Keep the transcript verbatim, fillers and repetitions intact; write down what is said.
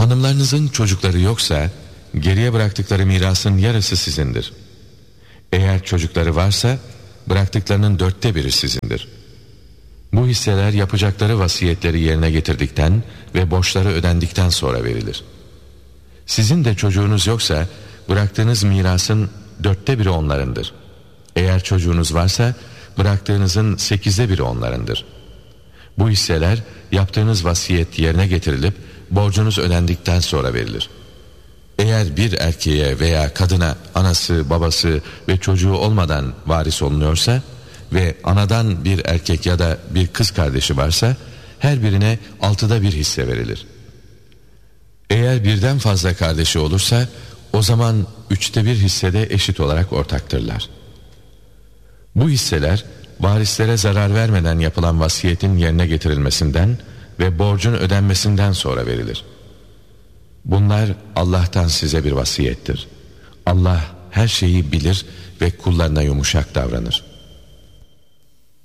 Hanımlarınızın çocukları yoksa geriye bıraktıkları mirasın yarısı sizindir. Eğer çocukları varsa bıraktıklarının dörtte biri sizindir. Bu hisseler yapacakları vasiyetleri yerine getirdikten ve borçları ödendikten sonra verilir. Sizin de çocuğunuz yoksa bıraktığınız mirasın dörtte biri onlarındır. Eğer çocuğunuz varsa bıraktığınızın sekizde biri onlarındır. Bu hisseler yaptığınız vasiyet yerine getirilip borcunuz ödendikten sonra verilir. Eğer bir erkeğe veya kadına anası, babası ve çocuğu olmadan varis olunuyorsa ve anadan bir erkek ya da bir kız kardeşi varsa her birine altıda bir hisse verilir. Eğer birden fazla kardeşi olursa o zaman üçte bir hissede eşit olarak ortaktırlar. Bu hisseler varislere zarar vermeden yapılan vasiyetin yerine getirilmesinden ve borcun ödenmesinden sonra verilir. Bunlar Allah'tan size bir vasiyettir. Allah her şeyi bilir ve kullarına yumuşak davranır.